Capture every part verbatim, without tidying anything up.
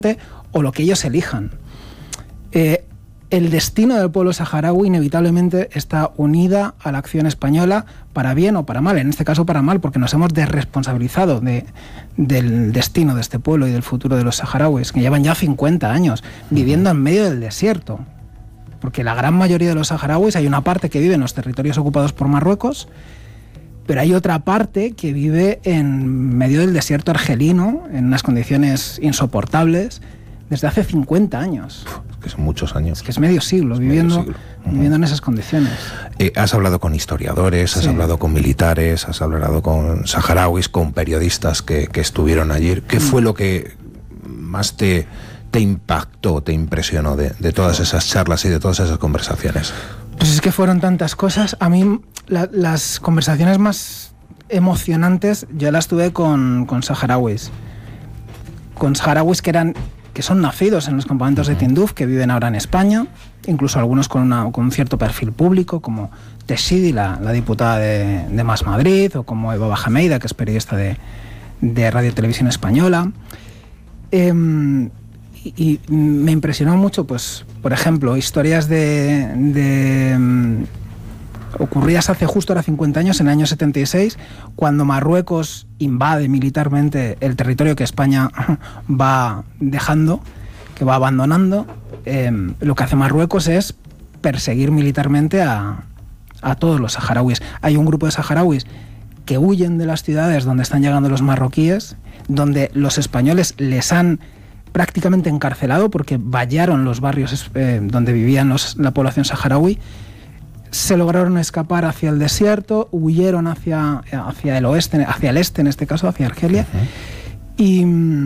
o lo que ellos elijan. Eh, el destino del pueblo saharaui inevitablemente está unida a la acción española, para bien o para mal, en este caso para mal, porque nos hemos desresponsabilizado de, del destino de este pueblo y del futuro de los saharauis, que llevan ya cincuenta años viviendo en medio del desierto. Porque la gran mayoría de los saharauis, hay una parte que vive en los territorios ocupados por Marruecos, pero hay otra parte que vive en medio del desierto argelino, en unas condiciones insoportables, desde hace cincuenta años. Es que son muchos años. Es que es medio siglo, es viviendo, medio siglo. Uh-huh. viviendo en esas condiciones. Eh, has hablado con historiadores, has sí. hablado con militares, has hablado con saharauis, con periodistas que, que estuvieron allí. ¿Qué mm. fue lo que más te, te impactó, te impresionó de, de todas esas charlas y de todas esas conversaciones? Pues es que fueron tantas cosas. A mí la, las conversaciones más emocionantes yo las tuve con, con saharauis. Con saharauis que eran... que son nacidos en los campamentos de Tinduf, que viven ahora en España, incluso algunos con, una, con un cierto perfil público, como Teshidi, la, la diputada de, de Más Madrid, o como Eva Bajameida, que es periodista de, de Radio y Televisión Española. Eh, y, y me impresionó mucho, pues, por ejemplo, historias de... de um, ocurridas hace justo ahora cincuenta años, en el año setenta y seis, cuando Marruecos invade militarmente el territorio que España va dejando, que va abandonando. Eh, lo que hace Marruecos es perseguir militarmente a, a todos los saharauis. Hay un grupo de saharauis que huyen de las ciudades donde están llegando los marroquíes, donde los españoles les han prácticamente encarcelado porque vallaron los barrios eh, donde vivían los, la población saharaui. Se lograron escapar hacia el desierto, huyeron hacia, hacia el oeste, hacia el este en este caso, hacia Argelia, uh-huh. y,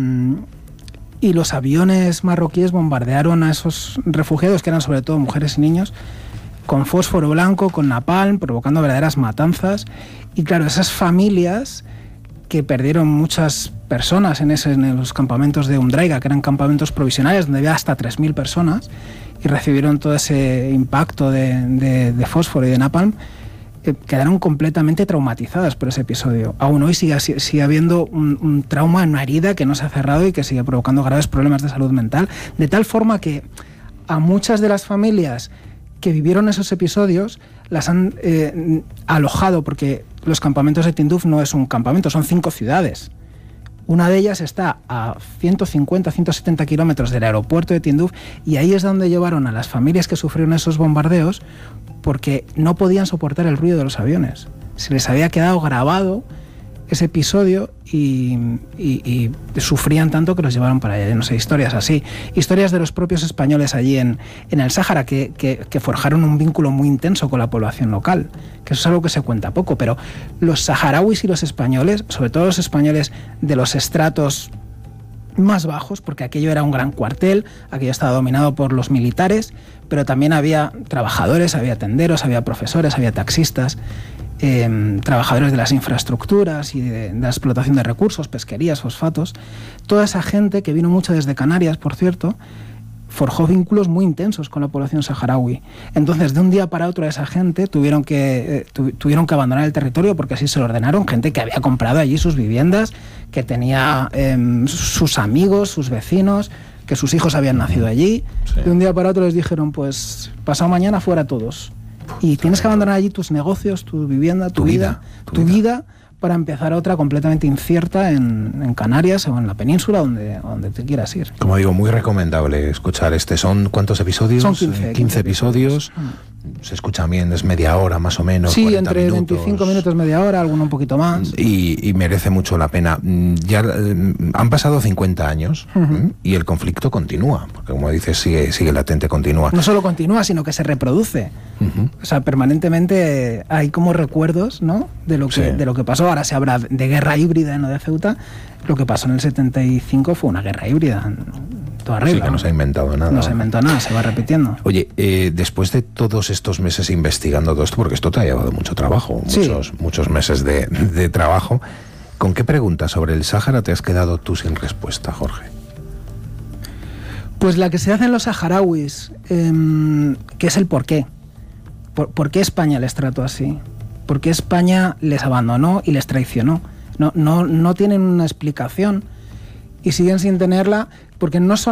y los aviones marroquíes bombardearon a esos refugiados, que eran sobre todo mujeres y niños, con fósforo blanco, con napalm, provocando verdaderas matanzas. Y claro, esas familias que perdieron muchas personas en, ese, en los campamentos de Umdraiga, que eran campamentos provisionales donde había hasta tres mil personas, y recibieron todo ese impacto de, de, de fósforo y de napalm, eh, quedaron completamente traumatizadas por ese episodio. Aún hoy sigue, sigue habiendo un, un trauma, una herida que no se ha cerrado y que sigue provocando graves problemas de salud mental, de tal forma que a muchas de las familias que vivieron esos episodios las han eh, alojado, porque los campamentos de Tinduf no es un campamento, son cinco ciudades. Una de ellas está a ciento cincuenta, ciento setenta kilómetros del aeropuerto de Tinduf, y ahí es donde llevaron a las familias que sufrieron esos bombardeos, porque no podían soportar el ruido de los aviones. Se les había quedado grabado ese episodio y, y, y sufrían tanto que los llevaron para allá. No sé, historias así. Historias de los propios españoles allí en, en el Sáhara que, que, que forjaron un vínculo muy intenso con la población local, que eso es algo que se cuenta poco, pero los saharauis y los españoles, sobre todo los españoles de los estratos más bajos, porque aquello era un gran cuartel, aquello estaba dominado por los militares, pero también había trabajadores, había tenderos, había profesores, había taxistas, Eh, trabajadores de las infraestructuras y de, de la explotación de recursos, pesquerías, fosfatos. Toda esa gente, que vino mucho desde Canarias, por cierto, forjó vínculos muy intensos con la población saharaui. Entonces, de un día para otro, esa gente tuvieron que, eh, tu, tuvieron que abandonar el territorio porque así se lo ordenaron. Gente que había comprado allí sus viviendas, que tenía eh, sus amigos, sus vecinos, que sus hijos habían nacido allí. Sí. De un día para otro les dijeron, pues, pasado mañana fuera todos. Y tienes que abandonar allí tus negocios, tu vivienda, tu, tu vida, vida, tu, tu vida. vida, para empezar otra completamente incierta en, en Canarias o en la península, donde, donde te quieras ir. Como digo, muy recomendable escuchar este. ¿Son cuántos episodios? Son quince. quince episodios. Se escucha bien, es media hora más o menos. Sí, entre minutos. veinticinco minutos, media hora, alguno un poquito más. Y, y merece mucho la pena. Ya eh, han pasado cincuenta años, uh-huh. y el conflicto continúa, porque como dices, sigue, sigue latente, continúa. No solo continúa, sino que se reproduce. Uh-huh. O sea, permanentemente hay como recuerdos, ¿no?, de lo que, sí. de lo que pasó. Ahora se habla de guerra híbrida en lo de Ceuta. Lo que pasó en el setenta y cinco fue una guerra híbrida. Toda regla, sí, que no se ha inventado nada. No se ha inventado nada, se va repitiendo. Oye, eh, después de todos estos meses investigando todo esto, porque esto te ha llevado mucho trabajo, sí. muchos, muchos meses de, de trabajo, ¿con qué preguntas sobre el Sáhara te has quedado tú sin respuesta, Jorge? Pues la que se hacen los saharauis, eh, que es el por qué. ¿Por, ¿Por qué España les trató así? ¿Por qué España les abandonó y les traicionó? No, no, no tienen una explicación y siguen sin tenerla, porque no solo